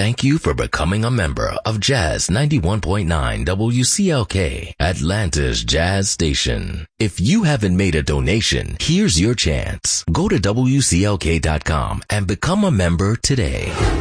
thank you for becoming a member of Jazz 91.9 WCLK, Atlanta's Jazz Station. If you haven't made a donation, here's your chance. Go to WCLK.com and become a member today.